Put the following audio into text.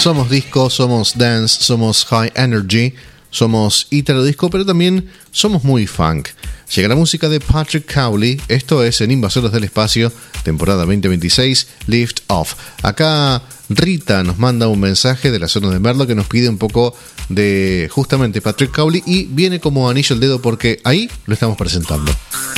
Somos disco, somos dance, somos high energy, somos italo disco, pero también somos muy funk. Llega la música de Patrick Cowley, esto es en Invasores del Espacio, temporada 2026, Lift Off. Acá Rita nos manda un mensaje de la zona de Merlo que nos pide un poco de justamente Patrick Cowley y viene como anillo al dedo porque ahí lo estamos presentando.